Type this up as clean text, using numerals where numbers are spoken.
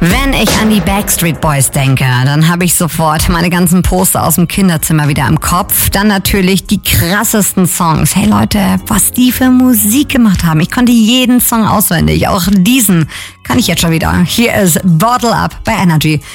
Wenn ich an die Backstreet Boys denke, dann habe ich sofort meine ganzen Poster aus dem Kinderzimmer wieder im Kopf. Dann natürlich die krassesten Songs. Hey Leute, was die für Musik gemacht haben. Ich konnte jeden Song auswendig. Auch diesen kann ich jetzt schon wieder. Hier ist Bottle Up bei Energy.